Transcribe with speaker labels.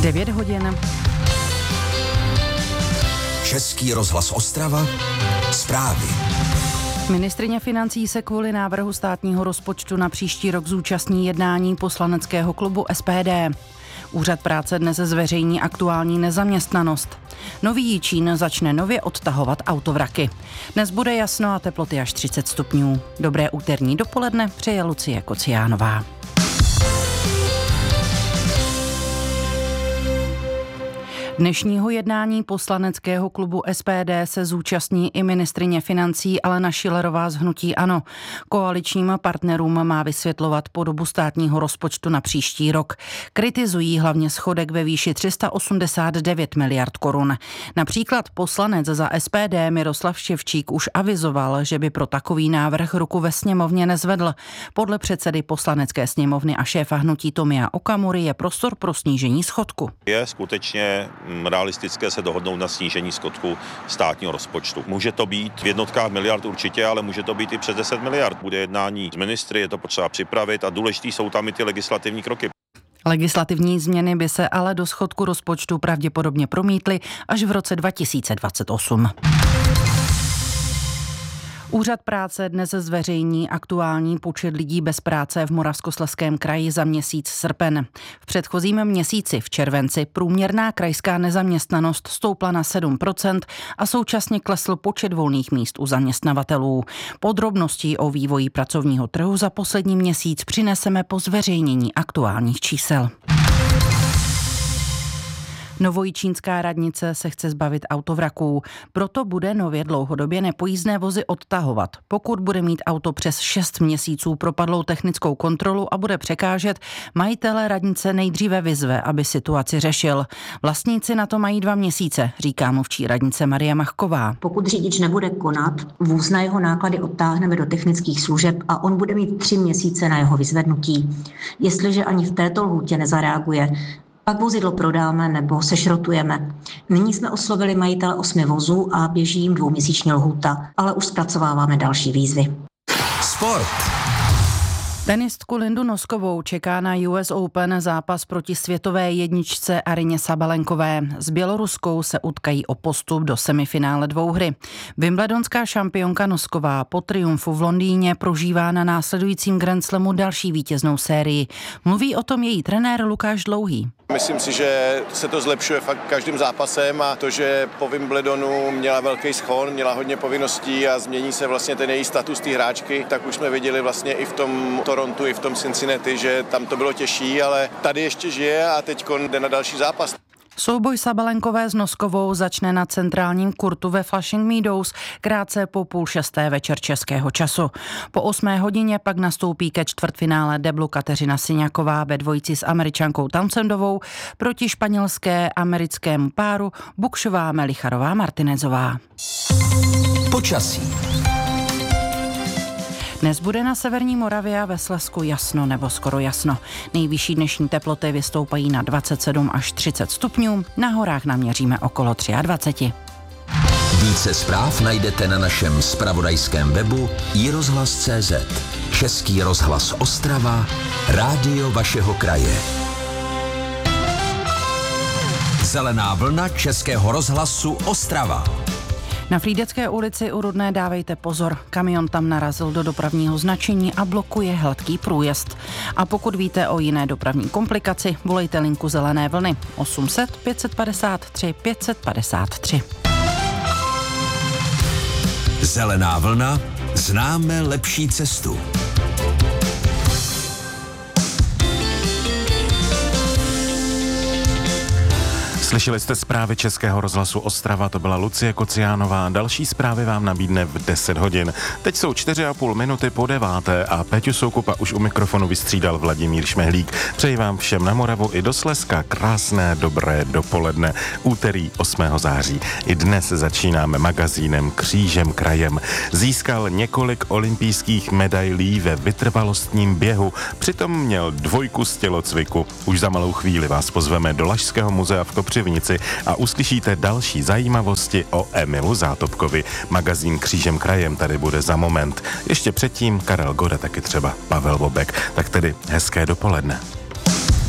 Speaker 1: 9 hodin.
Speaker 2: Český rozhlas Ostrava. Zprávy.
Speaker 1: Ministryně financí se kvůli návrhu státního rozpočtu na příští rok zúčastní jednání poslaneckého klubu SPD. Úřad práce dnes zveřejní aktuální nezaměstnanost. Nový Jičín začne nově odtahovat autovraky. Dnes bude jasno a teploty až 30 stupňů. Dobré úterní dopoledne přeje Lucie Kociánová. Dnešního jednání poslaneckého klubu SPD se zúčastní i ministryně financí Alena Schillerová z hnutí ANO. Koaličním partnerům má vysvětlovat podobu státního rozpočtu na příští rok. Kritizují hlavně schodek ve výši 389 miliard korun. Například poslanec za SPD Miroslav Ševčík už avizoval, že by pro takový návrh ruku ve sněmovně nezvedl. Podle předsedy poslanecké sněmovny a šéfa hnutí Tomia Okamury je prostor pro snížení schodku.
Speaker 3: Je skutečně realistické se dohodnout na snížení schodku státního rozpočtu. Může to být v jednotkách miliard určitě, ale může to být i přes 10 miliard. Bude jednání s ministry, je to potřeba připravit a důležitý jsou tam i ty legislativní kroky.
Speaker 1: Legislativní změny by se ale do schodku rozpočtu pravděpodobně promítly až v roce 2028. Úřad práce dnes zveřejní aktuální počet lidí bez práce v Moravskoslezském kraji za měsíc srpen. V předchozím měsíci v červenci průměrná krajská nezaměstnanost stoupla na 7% a současně klesl počet volných míst u zaměstnavatelů. Podrobnosti o vývoji pracovního trhu za poslední měsíc přineseme po zveřejnění aktuálních čísel. Novojičínská radnice se chce zbavit autovraků, proto bude nově dlouhodobě nepojízdné vozy odtahovat. Pokud bude mít auto přes 6 měsíců propadlou technickou kontrolu a bude překážet, majitele radnice nejdříve vyzve, aby situaci řešil. Vlastníci na to mají 2 měsíce, říká mluvčí radnice Marie Machková.
Speaker 4: Pokud řidič nebude konat, vůz na jeho náklady odtáhneme do technických služeb a on bude mít 3 měsíce na jeho vyzvednutí. Jestliže ani v této lhůtě nezareaguje, pak vozidlo prodáme nebo sešrotujeme. Nyní jsme oslovili majitele 8 vozů a běží jim 2měsíční lhůta, ale už zpracováváme další výzvy.
Speaker 2: Sport.
Speaker 1: Tenistku Lindu Noskovou čeká na US Open zápas proti světové jedničce Aryně Sabalenkové. S Běloruskou se utkají o postup do semifinále dvouhry. Wimbledonská šampionka Nosková po triumfu v Londýně prožívá na následujícím Grand Slamu další vítěznou sérii. Mluví o tom její trenér Lukáš Dlouhý.
Speaker 5: Myslím si, že se to zlepšuje fakt každým zápasem a to, že po Wimbledonu měla velký schon, měla hodně povinností a změní se vlastně ten její status té hráčky, tak už jsme viděli vlastně i v tom Torontu, i v tom Cincinnati, že tam to bylo těžší, ale tady ještě žije a teď jde na další zápas.
Speaker 1: Souboj Sabalenkové s Noskovou začne na centrálním kurtu ve Flushing Meadows krátce po 5:30 večer českého času. Po 8 hodině pak nastoupí ke čtvrtfinále deblu Kateřina Syňaková ve dvojici s Američankou Townsendovou proti španělské americkému páru Bukšová Melicharová Martinezová.
Speaker 2: Počasí.
Speaker 1: Dnes bude na severní Moravě a ve Slezsku jasno nebo skoro jasno. Nejvyšší dnešní teploty vystoupají na 27 až 30 stupňů, na horách naměříme okolo 23.
Speaker 2: Více zpráv najdete na našem zpravodajském webu iRozhlas.cz. Český rozhlas Ostrava, rádio vašeho kraje. Zelená vlna Českého rozhlasu Ostrava.
Speaker 1: Na Frýdecké ulici u Rudné dávejte pozor, kamion tam narazil do dopravního značení a blokuje hladký průjezd. A pokud víte o jiné dopravní komplikaci, volejte linku Zelené vlny 800 553 553.
Speaker 2: Zelená vlna, známe lepší cestu.
Speaker 6: Slyšeli jste zprávy Českého rozhlasu Ostrava, to byla Lucie Kociánová. Další zprávy vám nabídne v 10 hodin. Teď jsou 4,5 minuty po 9. a Péťu Soukupa už u mikrofonu vystřídal Vladimír Šmehlík. Přeji vám všem na Moravu i do Slezska krásné, dobré dopoledne. Úterý 8. září. I dnes začínáme magazínem Křížem krajem. Získal několik olympijských medailí ve vytrvalostním běhu, přitom měl 2 z tělocviku. Už za malou chvíli vás pozveme do Lašského muzea v Kopřivnici a uslyšíte další zajímavosti o Emilu Zátopkovi. Magazín Křížem krajem tady bude za moment. Ještě předtím Karel Gode, taky třeba Pavel Bobek. Tak tedy hezké dopoledne.